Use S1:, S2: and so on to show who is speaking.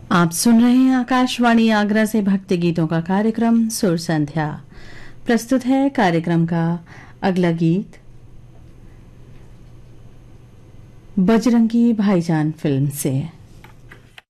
S1: आप सुन रहे हैं आकाशवाणी आगरा से भक्ति गीतों का कार्यक्रम सुर संध्या। प्रस्तुत है कार्यक्रम का अगला गीत बजरंगी भाईजान फिल्म से।